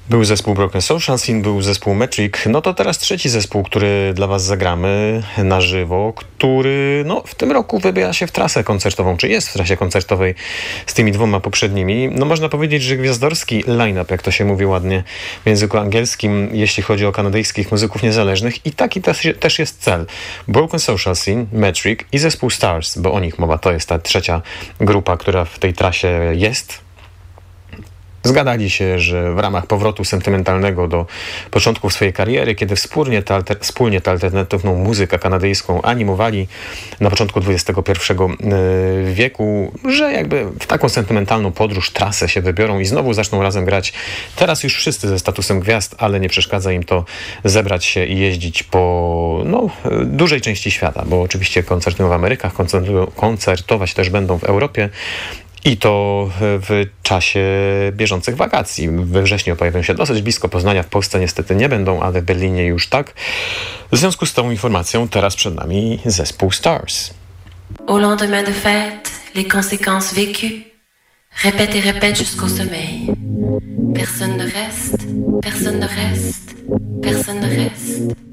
Był zespół Broken Social Scene, był zespół Metric. No to teraz trzeci zespół, który dla was zagramy na żywo, który w tym roku wybiera się w trasę koncertową, czy jest w trasie koncertowej z tymi dwoma poprzednimi. No można powiedzieć, że gwiazdorski line-up, jak to się mówi ładnie w języku angielskim, jeśli chodzi o kanadyjskich muzyków niezależnych, i taki też jest cel. Broken Social Scene, Metric i zespół Stars, bo o nich mowa, to jest ta trzecia grupa, która w tej trasie jest. Zgadali się, że w ramach powrotu sentymentalnego do początków swojej kariery, kiedy wspólnie tę alternatywną muzykę kanadyjską animowali na początku XXI wieku, że jakby w taką sentymentalną podróż, trasę się wybiorą i znowu zaczną razem grać. Teraz już wszyscy ze statusem gwiazd, ale nie przeszkadza im to zebrać się i jeździć po dużej części świata, bo oczywiście koncertują w Amerykach, koncertować też będą w Europie. I to w czasie bieżących wakacji. We wrześniu pojawią się dosyć blisko Poznania. W Polsce niestety nie będą, ale w Berlinie już tak. W związku z tą informacją teraz przed nami zespół Stars. Au lendemain de fête, les conséquences vécues. Répète et répète jusqu'au sommeil. Personne ne reste, personne ne reste, personne ne reste.